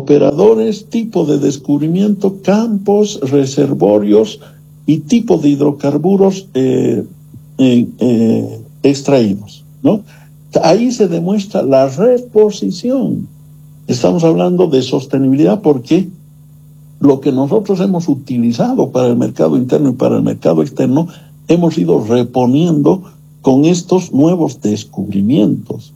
operadores, tipo de descubrimiento, campos, reservorios y tipo de hidrocarburos extraídos, ¿no? Ahí se demuestra la reposición. Estamos hablando de sostenibilidad porque lo que nosotros hemos utilizado para el mercado interno y para el mercado externo, hemos ido reponiendo con estos nuevos descubrimientos.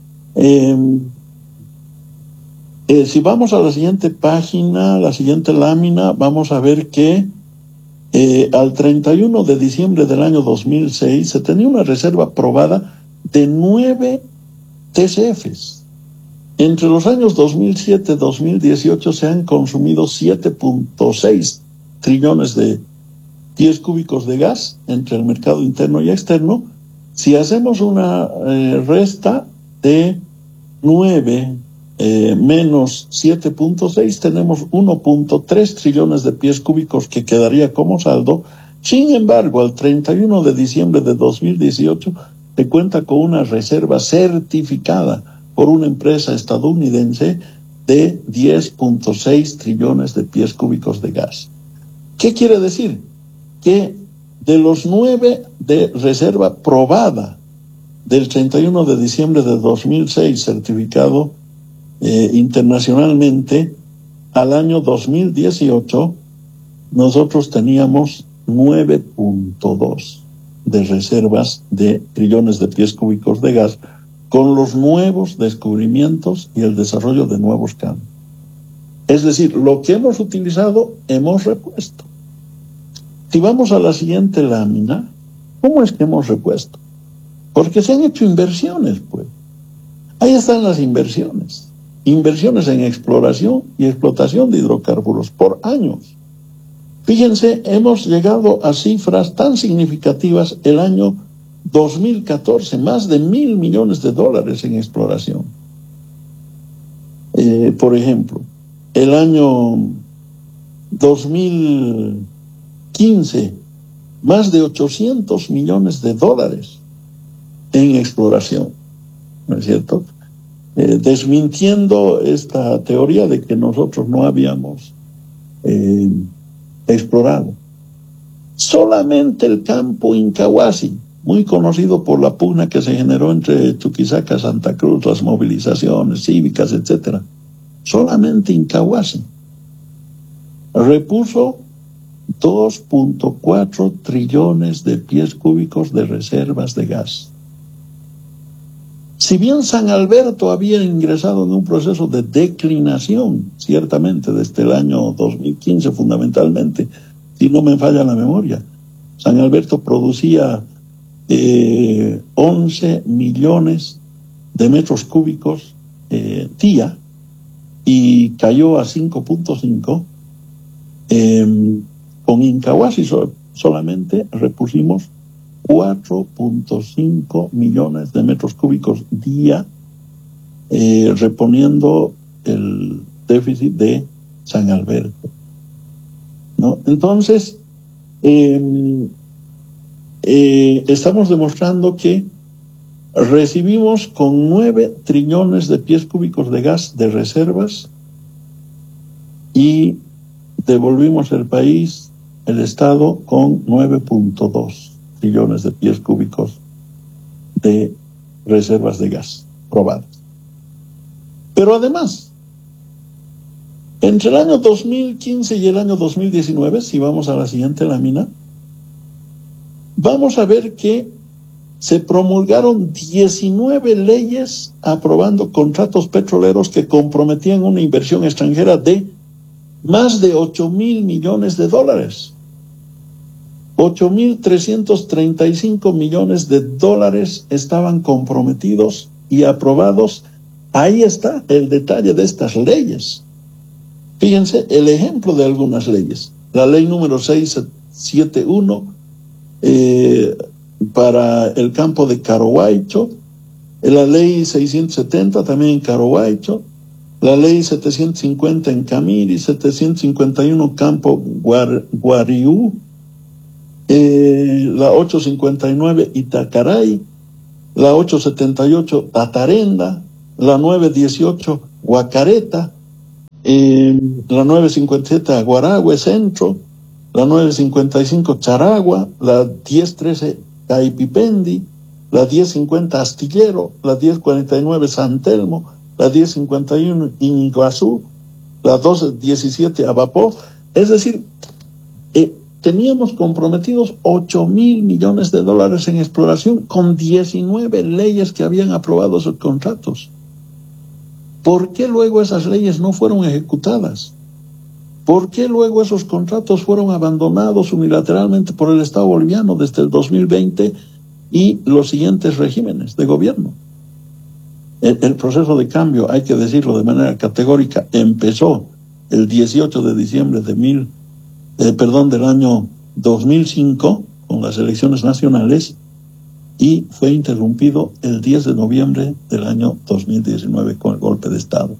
Si vamos a la siguiente página, la siguiente lámina, vamos a ver que al 31 de diciembre del año 2006 se tenía una reserva probada de 9 TCFs. Entre los años 2007 y 2018 se han consumido 7.6 trillones de pies cúbicos de gas entre el mercado interno y externo. Si hacemos una resta de 9 menos 7.6, tenemos 1.3 trillones de pies cúbicos que quedaría como saldo. Sin embargo, al 31 de diciembre de 2018 se cuenta con una reserva certificada por una empresa estadounidense de 10.6 trillones de pies cúbicos de gas. ¿Qué quiere decir? Que de los 9 de reserva probada del 31 de diciembre de 2006, certificado internacionalmente, al año 2018, nosotros teníamos 9.2 de reservas de trillones de pies cúbicos de gas, con los nuevos descubrimientos y el desarrollo de nuevos campos. Es decir, lo que hemos utilizado, hemos repuesto. Si vamos a la siguiente lámina, ¿cómo es que hemos repuesto? Porque se han hecho inversiones, pues. Ahí están las inversiones. Inversiones en exploración y explotación de hidrocarburos por años. Fíjense, hemos llegado a cifras tan significativas el año 2014, más de $1.000 millones en exploración. Por ejemplo, el año 2015, más de $800 millones en exploración, ¿no es cierto? Desmintiendo esta teoría de que nosotros no habíamos explorado. Solamente el campo Incahuasi, muy conocido por la pugna que se generó entre Chuquisaca, Santa Cruz, las movilizaciones cívicas, etcétera. Solamente Incahuasi repuso 2.4 trillones de pies cúbicos de reservas de gas. Si bien San Alberto había ingresado en un proceso de declinación, ciertamente desde el año 2015 fundamentalmente, si no me falla la memoria, San Alberto producía 11 millones de metros cúbicos día y cayó a 5.5. Con Incahuasi solamente repusimos 4.5 millones de metros cúbicos día, reponiendo el déficit de San Alberto, ¿no? Entonces, estamos demostrando que recibimos con 9 trillones de pies cúbicos de gas de reservas y devolvimos el país, el Estado, con 9.2 trillones de pies cúbicos de reservas de gas probadas. Pero además, entre el año 2015 y el año 2019, si vamos a la siguiente lámina, vamos a ver que se promulgaron 19 leyes aprobando contratos petroleros que comprometían una inversión extranjera de más de $8.000 millones. 8.335 millones de dólares estaban comprometidos y aprobados. Ahí está el detalle de estas leyes. Fíjense el ejemplo de algunas leyes. La ley número 671 para el campo de Carohuaycho, la ley 670 también en Carohuaycho, la ley 750 en Camiri, 751 campo Guariú, la 859 Itacaray, la 878 Tatarenda, la 918 Guacareta, la 957 Aguaragüe Centro, la 955 Charagua, la 1013 Caipipendi, la 1050 Astillero, la 1049 San Telmo, la 1051 Iñiguazú, la 1217 Abapó. Es decir, teníamos comprometidos 8,000 millones de dólares en exploración con 19 leyes que habían aprobado esos contratos. ¿Por qué luego esas leyes no fueron ejecutadas? ¿Por qué luego esos contratos fueron abandonados unilateralmente por el Estado boliviano desde el 2020 y los siguientes regímenes de gobierno? El proceso de cambio, hay que decirlo de manera categórica, empezó el 18 de diciembre del año 2005 con las elecciones nacionales y fue interrumpido el 10 de noviembre del año 2019 con el golpe de Estado.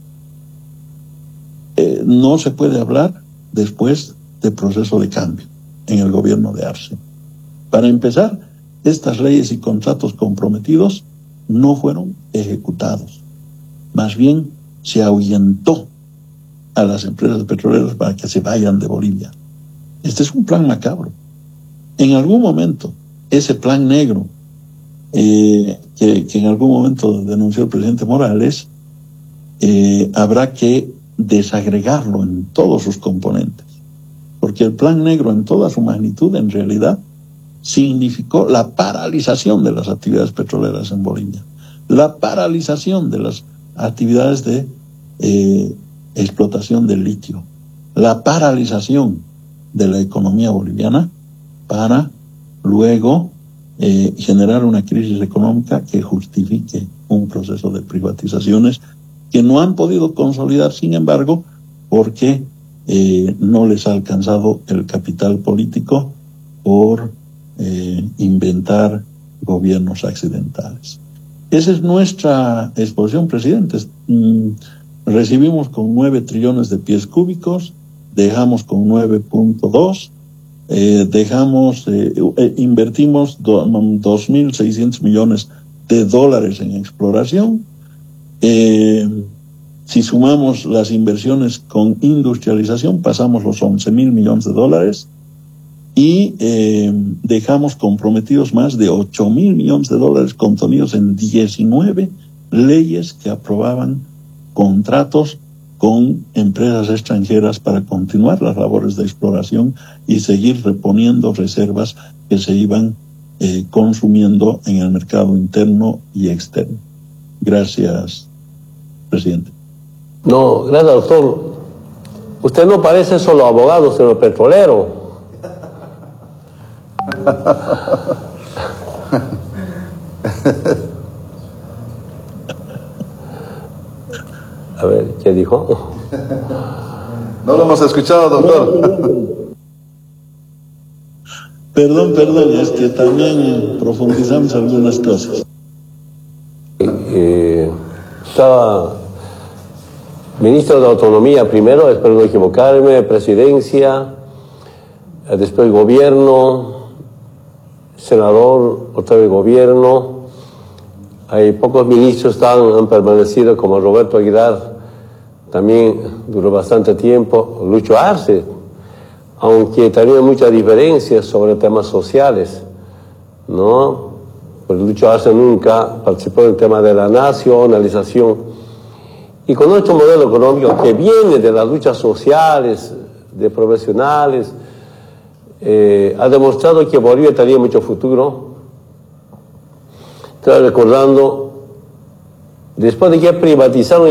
No se puede hablar después del proceso de cambio en el gobierno de Arce. Para empezar, estas leyes y contratos comprometidos no fueron ejecutados. Más bien, se ahuyentó a las empresas petroleras para que se vayan de Bolivia. Este es un plan macabro. En algún momento, ese plan negro que en algún momento denunció el presidente Morales, habrá que desagregarlo en todos sus componentes, porque el plan negro en toda su magnitud en realidad significó la paralización de las actividades petroleras en Bolivia, la paralización de las actividades de explotación del litio, la paralización de la economía boliviana para luego generar una crisis económica que justifique un proceso de privatizaciones que no han podido consolidar, sin embargo, porque no les ha alcanzado el capital político por inventar gobiernos accidentales. Esa es nuestra exposición, presidente. Recibimos con 9 trillones de pies cúbicos, dejamos con 9.2, invertimos 2.600 millones de dólares en exploración. Si sumamos las inversiones con industrialización, pasamos los 11,000 millones de dólares y dejamos comprometidos más de 8,000 millones de dólares contenidos en 19 leyes que aprobaban contratos con empresas extranjeras para continuar las labores de exploración y seguir reponiendo reservas que se iban consumiendo en el mercado interno y externo. Gracias, presidente. No, gracias, doctor. Usted no parece solo abogado, sino petrolero. A ver, ¿qué dijo? No lo hemos escuchado, doctor. Perdón, es que también profundizamos algunas cosas. Estaba ministro de Autonomía primero, espero no equivocarme, presidencia, después gobierno, senador, otra vez gobierno. Hay pocos ministros que han permanecido, como Roberto Aguilar, también duró bastante tiempo. Lucho Arce, aunque tenía muchas diferencias sobre temas sociales, ¿no? Pues Lucho Arce nunca participó en el tema de la nacionalización. Y con nuestro modelo económico que viene de las luchas sociales, de profesionales, ha demostrado que Bolivia tenía mucho futuro. Estaba recordando, después de que privatizaron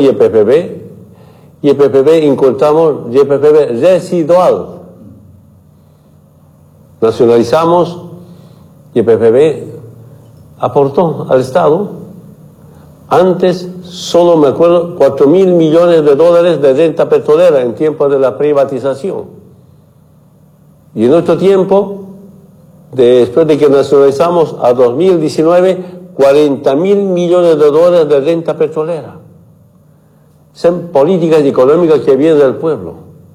YPFB incorporamos YPFB residual. Nacionalizamos, YPFB aportó al Estado. Antes, solo me acuerdo, 4,000 millones de dólares de renta petrolera en tiempo de la privatización. Y en nuestro tiempo, después de que nacionalizamos a 2019, 40,000 millones de dólares de renta petrolera. Son políticas económicas que vienen del pueblo.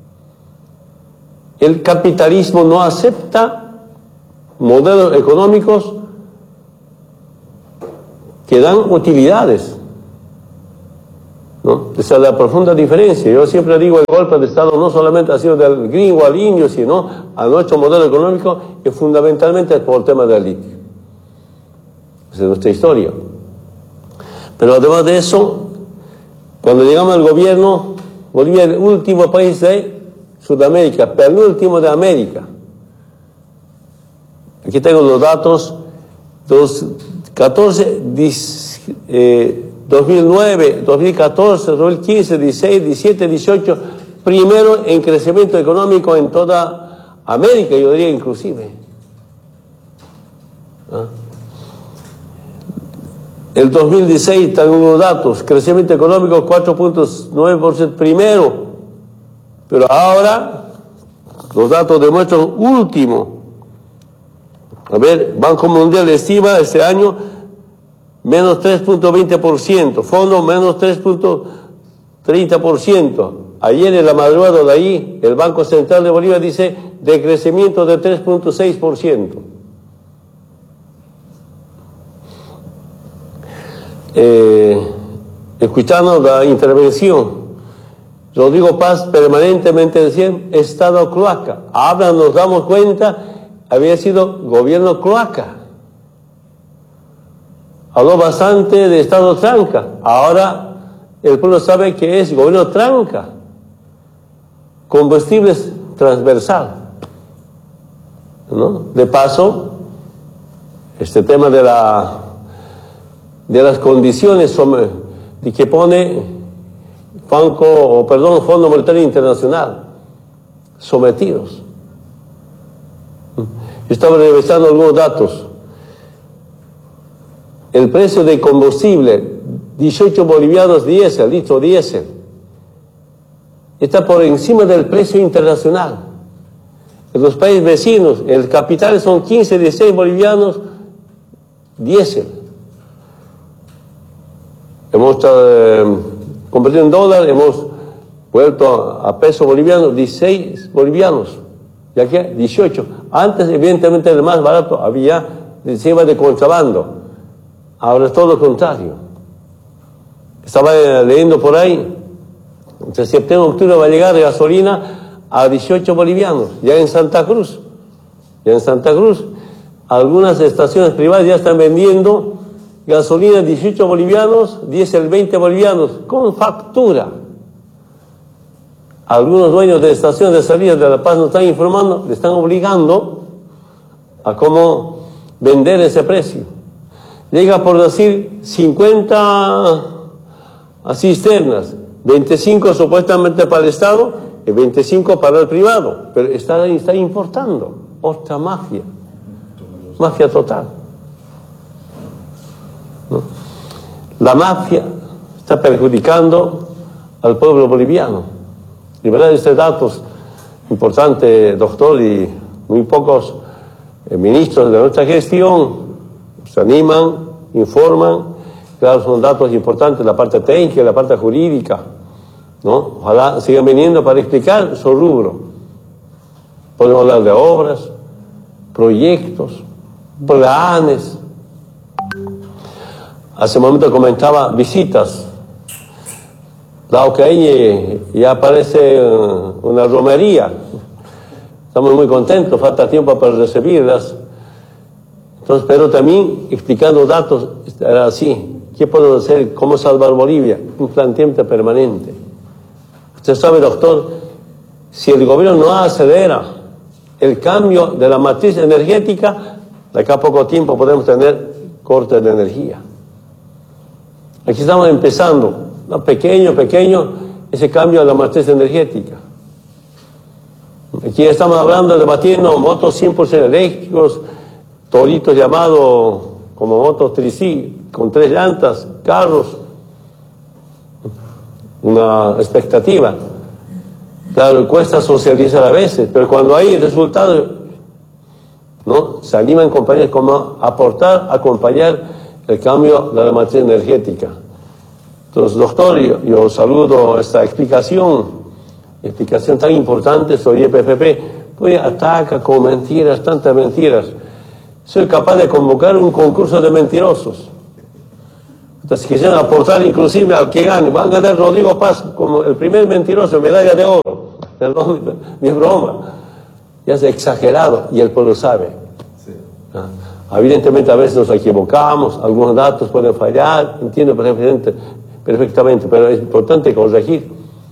El capitalismo no acepta modelos económicos que dan utilidades. ¿no? Esa es la profunda diferencia. Yo siempre digo, el golpe de Estado no solamente ha sido del gringo al indio, sino a nuestro modelo económico, y fundamentalmente por el tema del litio. Esa es nuestra historia. Pero además de eso, cuando llegamos al gobierno, Bolivia es el último país de Sudamérica, penúltimo de América. Aquí tengo los datos, 2009, 2014, 2015, 16, 17, 18, primero en crecimiento económico en toda América, yo diría inclusive. El 2016 tengo unos datos, crecimiento económico 4.9% primero, pero ahora los datos demuestran último. A ver, Banco Mundial estima este año menos 3.20%, fondo menos 3.30%. Ayer en la madrugada de ahí, el Banco Central de Bolivia dice decrecimiento de 3.6%. Escuchando la intervención, Rodrigo Paz permanentemente decía Estado cloaca. Ahora nos damos cuenta, había sido gobierno cloaca. Habló bastante de Estado tranca. Ahora el pueblo sabe que es gobierno tranca. Combustibles transversal, ¿no? De paso, este tema de las condiciones de que pone Fondo Monetario Internacional, sometidos. Estaba revisando algunos datos. El precio de combustible, 18 bolivianos diésel, litro diésel, está por encima del precio internacional. En los países vecinos, el capital son 15, 16 bolivianos diésel. Hemos convertido en dólar, hemos vuelto a peso boliviano, 16 bolivianos, ya que 18. Antes, evidentemente, el más barato se iba de contrabando. Ahora es todo lo contrario. Estaba leyendo por ahí, entre septiembre y octubre va a llegar de gasolina a 18 bolivianos, ya en Santa Cruz. Algunas estaciones privadas ya están vendiendo gasolina 18 bolivianos, diésel 20 bolivianos, con factura. Algunos dueños de estaciones de salida de La Paz nos están informando, le están obligando a cómo vender ese precio. Llega por decir 50 cisternas, 25 supuestamente para el Estado y 25 para el privado, pero está importando otra mafia total. ¿No? La mafia está perjudicando al pueblo boliviano. Y verdad, estos datos importantes, doctor, y muy pocos ministros de nuestra gestión se animan, informan. Claro, son datos importantes, la parte técnica y la parte jurídica, ¿no? Ojalá sigan viniendo para explicar su rubro. Podemos hablar de obras, proyectos, planes. Hace un momento comentaba visitas. Dado que ahí ya aparece una romería, estamos muy contentos, falta tiempo para recibirlas. Entonces, pero también explicando datos, era así. ¿Qué podemos hacer? ¿Cómo salvar Bolivia? Un planteamiento permanente. Usted sabe, doctor, si el gobierno no acelera el cambio de la matriz energética, de acá a poco tiempo podemos tener cortes de energía. Aquí estamos empezando, ¿no? Pequeño, ese cambio de la matriz energética. Aquí estamos hablando, debatiendo motos 100% eléctricos, toritos llamados como motos tricí, con 3 llantas, carros. Una expectativa. Claro, cuesta socializar a veces, pero cuando hay resultados, ¿no? Se animan compañías como a acompañar el cambio de la matriz energética. Entonces, doctor, yo saludo esta explicación tan importante sobre IPFP. Pues ataca con mentiras, tantas mentiras. Soy capaz de convocar un concurso de mentirosos. Entonces quisieron aportar inclusive al que gane. Van a ganar Rodrigo Paz como el primer mentiroso, medalla de oro. Perdón, ni broma. Ya es exagerado y el pueblo sabe. Sí. Evidentemente a veces nos equivocamos, algunos datos pueden fallar, entiendo perfectamente, pero es importante corregir.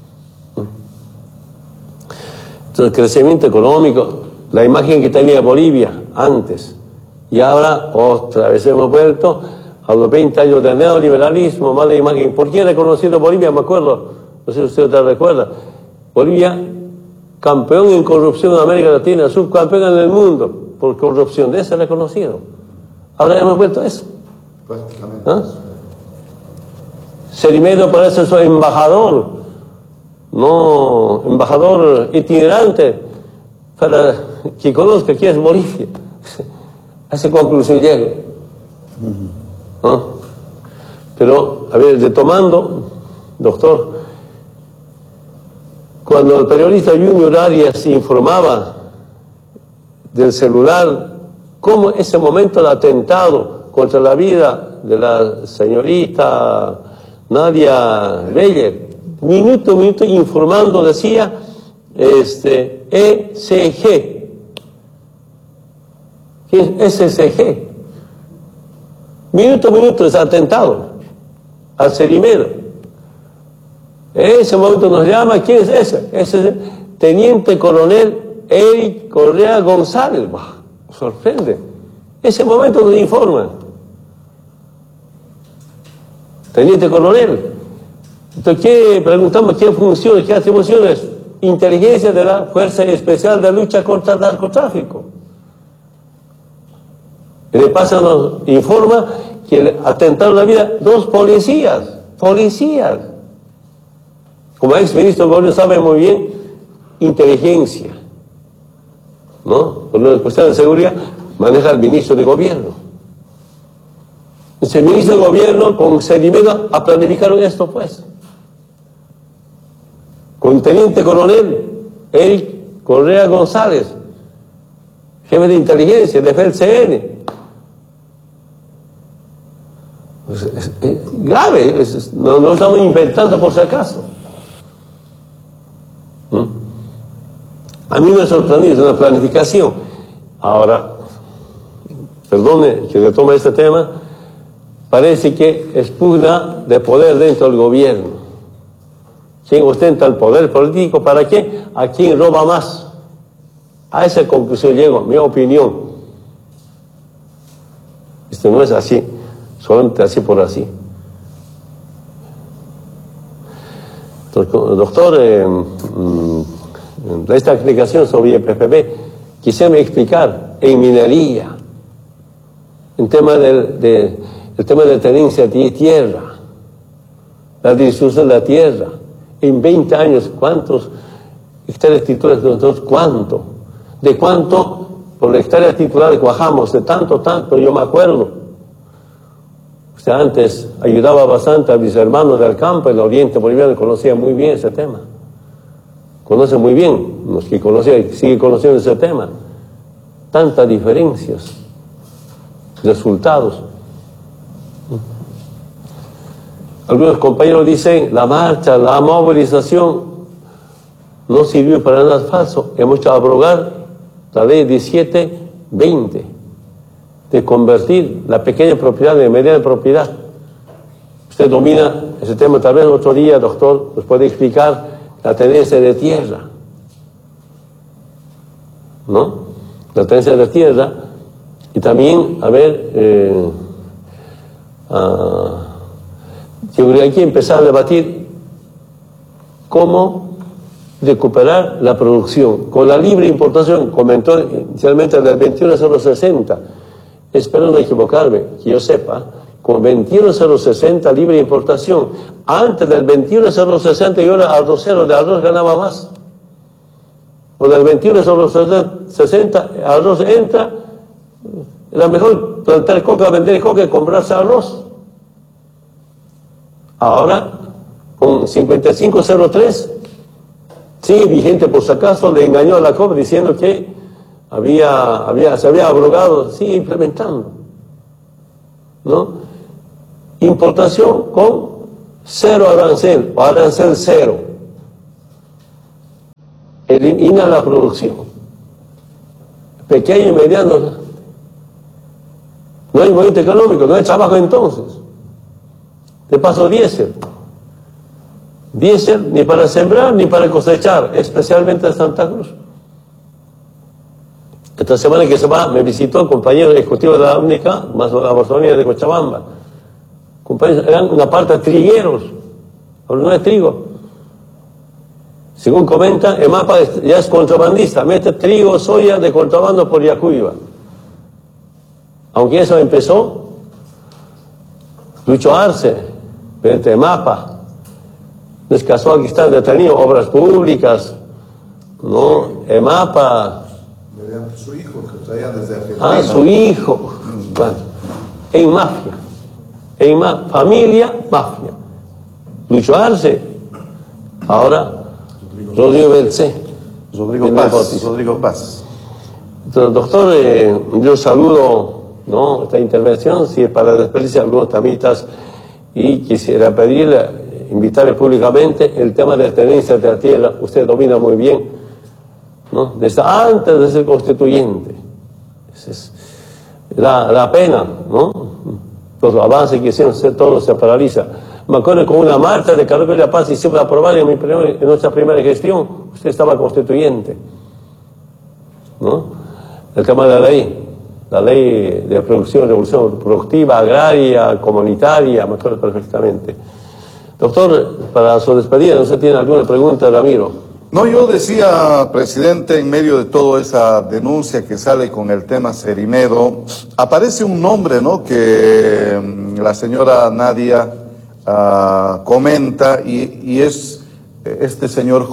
Entonces el crecimiento económico, la imagen que tenía Bolivia antes, y ahora otra vez hemos vuelto a los 20 años de neoliberalismo, mala imagen. ¿Por qué he reconocido Bolivia? Me acuerdo, no sé si usted te recuerda. Bolivia, campeón en corrupción en América Latina, subcampeón en el mundo por corrupción, de ese reconocido. Ahora hemos vuelto a eso. Prácticamente. Serimedo parece su embajador, no embajador itinerante, para que conozca quién es Bolivia. A esa conclusión llego. Pero, a ver, retomando, doctor, cuando el periodista Junior Arias informaba del celular, cómo ese momento del atentado contra la vida de la señorita Nadia Beller, minuto a minuto informando, decía ECG. ¿Qué es ECG? Minuto a minuto es atentado al Serimedo. En ese momento nos llama, ¿quién es ese? Ese es el teniente coronel Eric Correa González. Bah, sorprende. Ese momento nos informan. Teniente coronel. Entonces, ¿qué preguntamos? ¿Qué funciones, qué atribuciones? Inteligencia de la Fuerza Especial de Lucha contra el Narcotráfico. Y de paso nos informa que atentaron la vida dos policías. Como ex ministro del gobierno sabe muy bien, inteligencia, ¿no? Por la cuestión de seguridad maneja el ministro de gobierno. Entonces el ministro de gobierno con Serimedo planificaron esto, pues. Con el teniente coronel Eric Correa González, jefe de inteligencia de FELCN. Pues es grave, no estamos inventando por si acaso. A mí me sorprendió, es una planificación. Ahora, perdone que retome este tema, parece que es pugna de poder dentro del gobierno. ¿Quién ostenta el poder político? ¿Para qué? ¿A quién roba más? A esa conclusión llego, mi opinión. Esto no es así, solamente así por así. Entonces, doctor, esta explicación sobre el PPP, quisiera explicar en minería, en tema el tema de tenencia de tierra, la distribución de la tierra, en 20 años, ¿cuántos hectáreas titulares nosotros? ¿Cuánto? ¿De cuánto por hectárea titular cuajamos? De tanto, yo me acuerdo. Usted antes ayudaba bastante a mis hermanos del campo, el oriente boliviano, conocía muy bien ese tema. Conoce muy bien, los que conocían, sigue conociendo ese tema. Tantas diferencias, resultados. Algunos compañeros dicen, la marcha, la movilización no sirvió para nada. Falso. Hemos hecho abrogar la ley 1720 de convertir la pequeña propiedad en mediana propiedad. Usted domina ese tema, tal vez otro día, doctor, nos puede explicar la tenencia de tierra, ¿no? La tenencia de tierra, y también, a ver, yo creo que hay que empezar a debatir cómo recuperar la producción. Con la libre importación, comentó inicialmente del 21.060, espero no equivocarme, que yo sepa, con 21.060 libre importación, antes del 21.060 yo era arrocero, de arroz ganaba más. Con el 21.060 arroz entra, era mejor plantar coca, vender coca y comprarse arroz. Ahora, con 55.03, sigue vigente por si acaso, le engañó a la COP diciendo que se había abrogado, sigue implementando, ¿no? importación con cero arancel o arancel cero. Elimina la producción. Pequeño y mediano. No hay movimiento económico, no hay trabajo entonces. De paso, diésel. Diésel ni para sembrar ni para cosechar, especialmente en Santa Cruz. Esta semana que se va, me visitó el compañero ejecutivo de la única, más la Amazonía de Cochabamba. Compañeros, eran una parte trigueros, pero no es trigo. Según comenta, el mapa ya es contrabandista, mete trigo, soya de contrabando por Yacuiba. Aunque eso empezó, Lucho Arce, mediante mapa. No es casual que están detenidos obras públicas, ¿no? EMAPA. Mediante su hijo, que traía desde Argentina. Su hijo. Bueno, en mafia. Familia, mafia. Lucho Arce. Ahora, Rodrigo Belcé. Rodrigo Paz. Entonces, doctor, yo saludo, ¿no?, esta intervención, si es para despedirse algunos tamitas, y quisiera pedirle, invitarle públicamente el tema de la tenencia de la tierra. Usted domina muy bien, ¿no?, desde antes de ser constituyente. La pena, ¿no?, los avances que hicieron, todo se paraliza. Me acuerdo con una marcha de Carlos de la Paz, y siempre aprobada en nuestra primera gestión, usted estaba constituyente, ¿no? El tema de la ley de producción, revolución productiva, agraria, comunitaria, me acuerdo perfectamente. Doctor, para su despedida, ¿no se tiene alguna pregunta, Ramiro? No, yo decía, presidente, en medio de toda esa denuncia que sale con el tema Cerimedo, aparece un nombre, ¿no?, que la señora Nadia comenta, y es este señor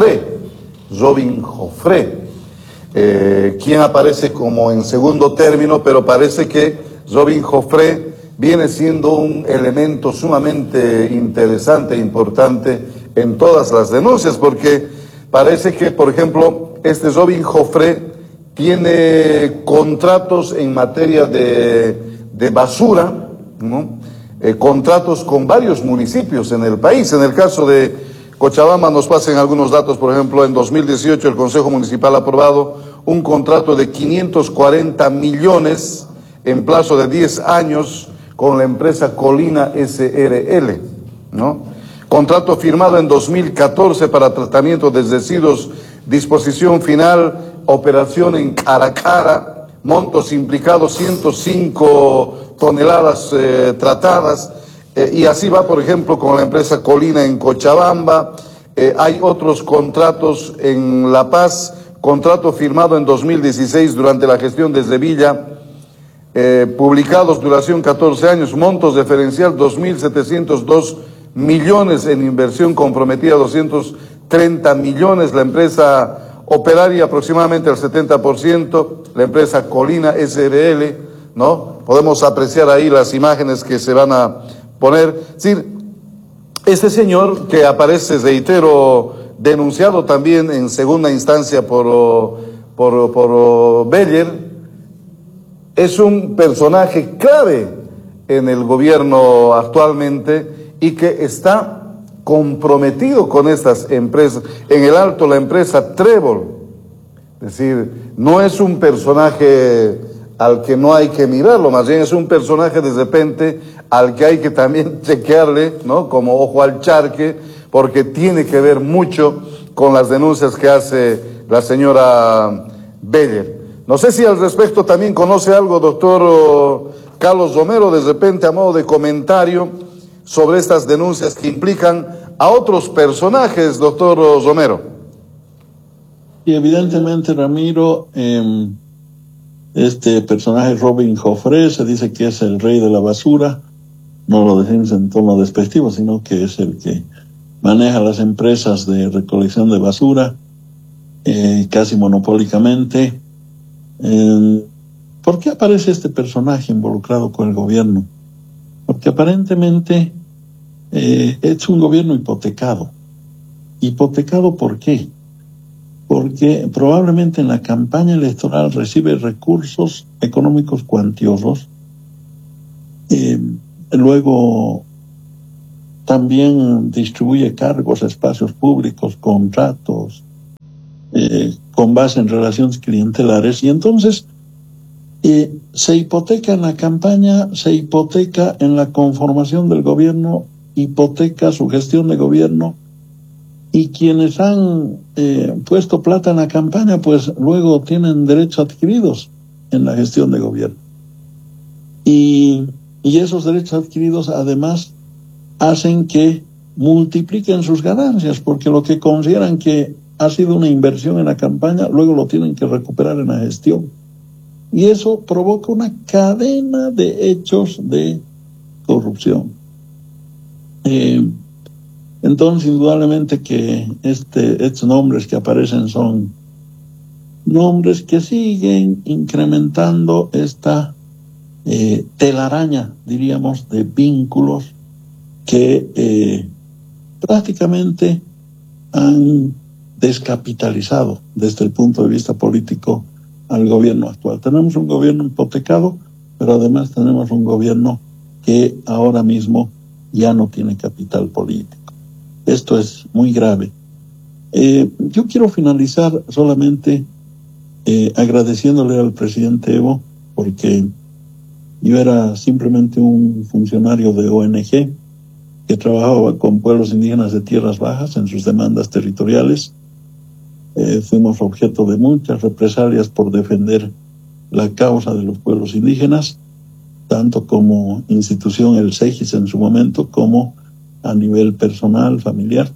Robin Joffre, quien aparece como en segundo término, pero parece que Robin Joffre viene siendo un elemento sumamente interesante e importante en todas las denuncias, porque parece que, por ejemplo, este Robin Joffre tiene contratos en materia de basura, ¿no?, contratos con varios municipios en el país. En el caso de Cochabamba nos pasan algunos datos. Por ejemplo, en 2018 el Consejo Municipal ha aprobado un contrato de 540 millones en plazo de 10 años con la empresa Colina SRL, ¿no? Contrato firmado en 2014 para tratamiento de residuos, disposición final, operación en Caracara, montos implicados 105 toneladas tratadas, y así va, por ejemplo, con la empresa Colina en Cochabamba. Hay otros contratos en La Paz, contrato firmado en 2016 durante la gestión de Sevilla, publicados, duración 14 años, montos diferencial 2.702 millones en inversión comprometida, 230 millones, la empresa operaria aproximadamente el 70%, la empresa Colina SRL, ¿no? Podemos apreciar ahí las imágenes que se van a poner. Es decir, este señor que aparece, reitero, denunciado también en segunda instancia por Beller, es un personaje clave en el gobierno actualmente y que está comprometido con estas empresas. En el Alto, la empresa Trébol, es decir, no es un personaje al que no hay que mirarlo, más bien es un personaje de repente al que hay que también chequearle, ¿no?, como ojo al charque, porque tiene que ver mucho con las denuncias que hace la señora Beller. No sé si al respecto también conoce algo, doctor Carlos Romero, de repente a modo de comentario sobre estas denuncias que implican a otros personajes, doctor Romero. Y evidentemente, Ramiro, este personaje Robin Joffre se dice que es el rey de la basura. No lo decimos en tono despectivo, sino que es el que maneja las empresas de recolección de basura, casi monopólicamente. ¿Por qué aparece este personaje involucrado con el gobierno? Porque aparentemente es un gobierno hipotecado. ¿Hipotecado por qué? Porque probablemente en la campaña electoral recibe recursos económicos cuantiosos luego también distribuye cargos, espacios públicos, contratos, con base en relaciones clientelares, y entonces se hipoteca en la campaña, se hipoteca en la conformación del gobierno, hipoteca su gestión de gobierno, y quienes han puesto plata en la campaña, pues luego tienen derechos adquiridos en la gestión de gobierno. Y esos derechos adquiridos además hacen que multipliquen sus ganancias, porque lo que consideran que ha sido una inversión en la campaña, luego lo tienen que recuperar en la gestión. Y eso provoca una cadena de hechos de corrupción. Entonces, indudablemente que estos nombres que aparecen son nombres que siguen incrementando esta telaraña, diríamos, de vínculos que prácticamente han descapitalizado desde el punto de vista político al gobierno actual. Tenemos un gobierno hipotecado, pero además tenemos un gobierno que ahora mismo ya no tiene capital político. Esto es muy grave. Yo quiero finalizar solamente agradeciéndole al presidente Evo, porque yo era simplemente un funcionario de ONG que trabajaba con pueblos indígenas de tierras bajas en sus demandas territoriales. Fuimos objeto de muchas represalias por defender la causa de los pueblos indígenas, tanto como institución el CEGIS en su momento, como a nivel personal, familiar.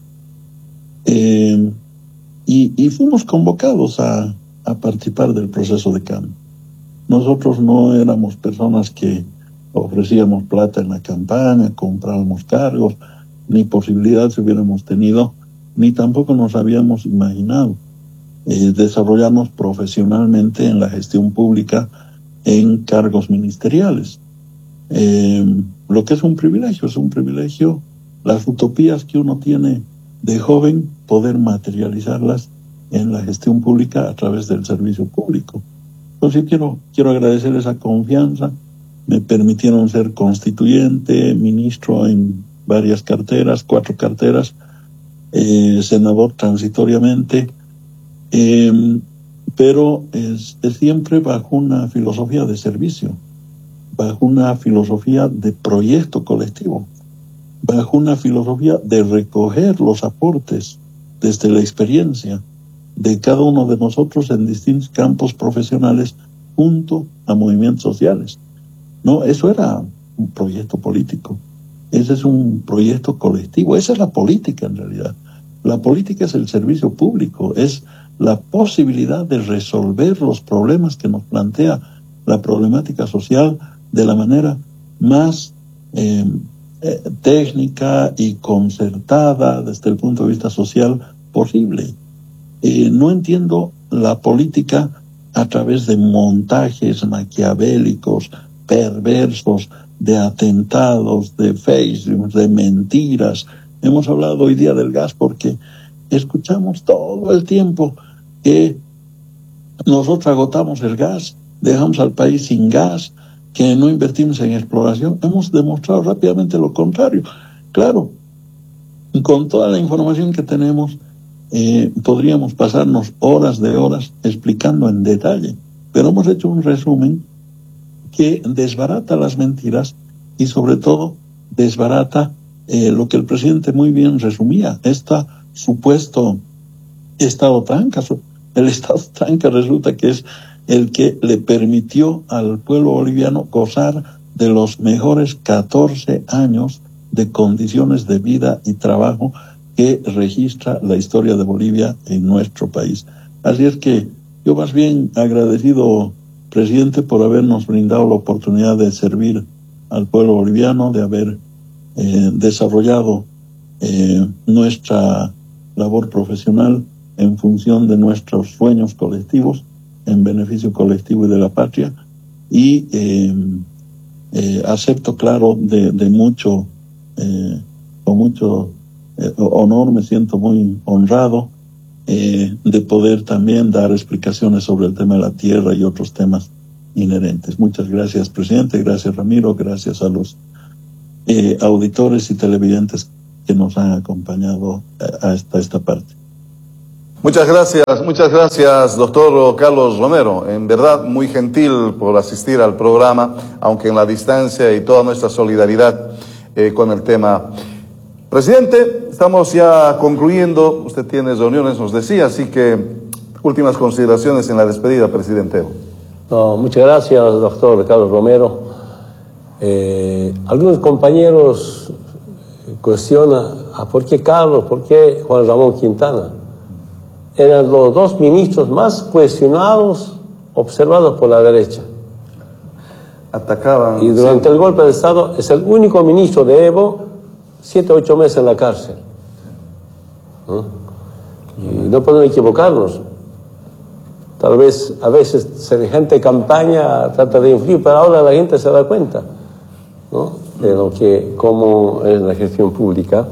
Y fuimos convocados a participar del proceso de cambio. Nosotros no éramos personas que ofrecíamos plata en la campaña, comprábamos cargos, ni posibilidad si hubiéramos tenido, ni tampoco nos habíamos imaginado desarrollarnos profesionalmente en la gestión pública en cargos ministeriales. Lo que es un privilegio, las utopías que uno tiene de joven, poder materializarlas en la gestión pública a través del servicio público. Entonces quiero agradecer esa confianza. Me permitieron ser constituyente, ministro en varias carteras, 4 carteras, senador transitoriamente, pero es siempre bajo una filosofía de servicio, bajo una filosofía de proyecto colectivo, bajo una filosofía de recoger los aportes desde la experiencia de cada uno de nosotros en distintos campos profesionales junto a movimientos sociales. No, eso era un proyecto político. Ese es un proyecto colectivo. Esa es la política en realidad. La política es el servicio público, es la posibilidad de resolver los problemas que nos plantea la problemática social de la manera más técnica y concertada desde el punto de vista social posible. No entiendo la política a través de montajes maquiavélicos, perversos, de atentados, de Facebook, de mentiras. Hemos hablado hoy día del gas porque escuchamos todo el tiempo que nosotros agotamos el gas, dejamos al país sin gas, que no invertimos en exploración. Hemos demostrado rápidamente lo contrario. Claro, con toda la información que tenemos, podríamos pasarnos horas de horas explicando en detalle, pero hemos hecho un resumen que desbarata las mentiras y sobre todo desbarata lo que el presidente muy bien resumía, supuesto Estado tranca. El Estado tranca resulta que es el que le permitió al pueblo boliviano gozar de los mejores 14 años de condiciones de vida y trabajo que registra la historia de Bolivia en nuestro país. Así es que yo más bien agradecido, presidente, por habernos brindado la oportunidad de servir al pueblo boliviano, de haber desarrollado nuestra labor profesional en función de nuestros sueños colectivos, en beneficio colectivo y de la patria, y acepto, claro, con mucho honor, me siento muy honrado de poder también dar explicaciones sobre el tema de la tierra y otros temas inherentes. Muchas gracias, presidente, gracias, Ramiro, gracias a los auditores y televidentes que nos han acompañado hasta esta parte. Muchas gracias, doctor Carlos Romero. En verdad, muy gentil por asistir al programa, aunque en la distancia, y toda nuestra solidaridad con el tema. Presidente, estamos ya concluyendo. Usted tiene reuniones, nos decía, así que últimas consideraciones en la despedida, presidente. No, muchas gracias, doctor Carlos Romero. Algunos compañeros cuestionan ¿por qué Carlos? ¿Por qué Juan Ramón Quintana? Eran los dos ministros más cuestionados, observados por la derecha. Atacaban. Y durante el golpe de Estado es el único ministro de Evo, 7 o 8 meses en la cárcel. Y no podemos equivocarnos. Tal vez a veces la gente de campaña trata de influir, pero ahora la gente se da cuenta, ¿no?, de cómo es la gestión pública.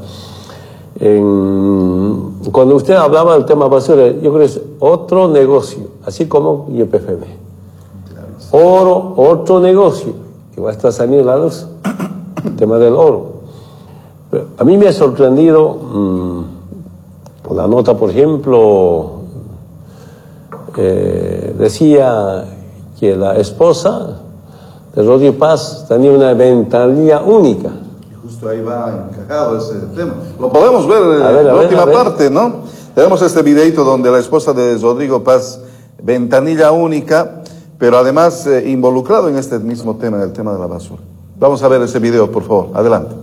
Cuando usted hablaba del tema basura, yo creo que es otro negocio, así como YPFB. Oro, otro negocio, que va a estar saliendo a la luz, el tema del oro. Pero a mí me ha sorprendido la nota, por ejemplo, decía que la esposa de Rodrigo Paz tenía una ventanilla única. Justo ahí va encajado ese tema. Lo podemos ver en la última parte, ¿no? Tenemos este videito donde la esposa de Rodrigo Paz, ventanilla única, pero además involucrado en este mismo tema, en el tema de la basura. Vamos a ver ese video, por favor. Adelante.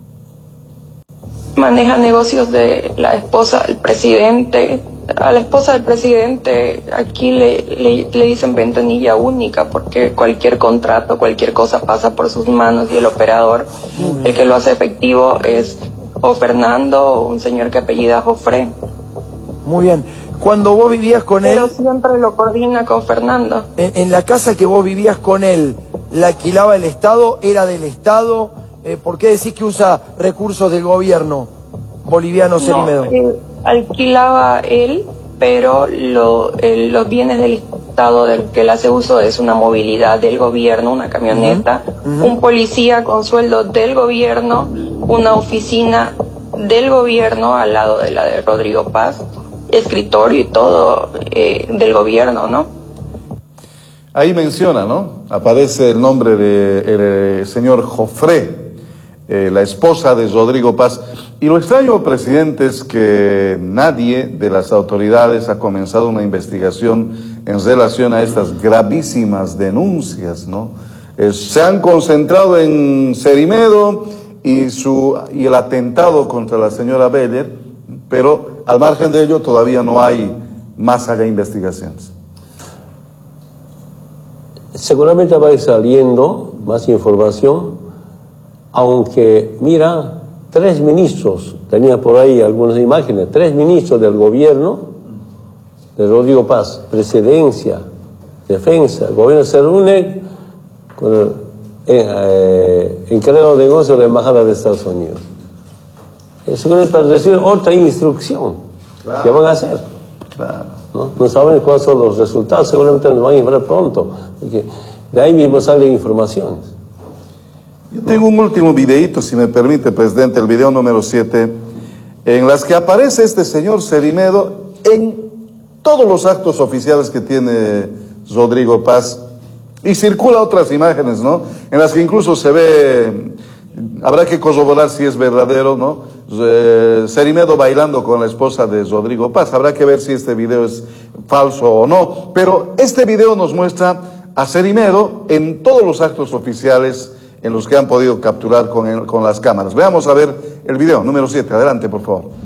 Maneja negocios de la esposa del presidente. A la esposa del presidente aquí le dicen ventanilla única porque cualquier contrato, cualquier cosa pasa por sus manos y el operador, el que lo hace efectivo es o Fernando o un señor que apellida Jofré. Muy bien. Cuando vos vivías con él... Pero siempre lo coordina con Fernando. En la casa que vos vivías con él, ¿la alquilaba el Estado? ¿Era del Estado? ¿Por qué decís que usa recursos del gobierno boliviano, Cerimedo? No, alquilaba él, pero los bienes del Estado del que él hace uso es una movilidad del gobierno, una camioneta, un policía con sueldo del gobierno, una oficina del gobierno al lado de la de Rodrigo Paz, escritorio y todo del gobierno, ¿no? Ahí menciona, ¿no? Aparece el nombre del señor Jofré, la esposa de Rodrigo Paz. Y lo extraño, presidente, es que nadie de las autoridades ha comenzado una investigación en relación a estas gravísimas denuncias, ¿no? Se han concentrado en Cerimedo y el atentado contra la señora Beller, pero al margen de ello todavía no hay más allá investigaciones. Seguramente va a ir saliendo más información, aunque, mira, 3 ministros, tenía por ahí algunas imágenes, 3 ministros del gobierno de Rodrigo Paz, presidencia, defensa, el gobierno se reúne con el encargado de negocios de la Embajada de Estados Unidos. Seguramente para recibir otra instrucción. Claro. ¿Qué van a hacer? Claro. No saben cuáles son los resultados, seguramente nos van a informar pronto, porque de ahí mismo salen informaciones. Yo tengo un último videíto, si me permite, presidente, el video número 7, en las que aparece este señor Cerimedo en todos los actos oficiales que tiene Rodrigo Paz, y circula otras imágenes, ¿no?, en las que incluso se ve, habrá que corroborar si es verdadero, ¿no?, Cerimedo bailando con la esposa de Rodrigo Paz. Habrá que ver si este video es falso o no, pero este video nos muestra a Cerimedo en todos los actos oficiales en los que han podido capturar con las cámaras. Veamos a ver el video número 7. Adelante, por favor.